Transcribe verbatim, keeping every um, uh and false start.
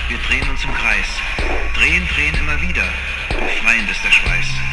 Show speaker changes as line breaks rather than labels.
Wir drehen uns im Kreis. Drehen, drehen immer wieder. Befreiend ist der Schweiß.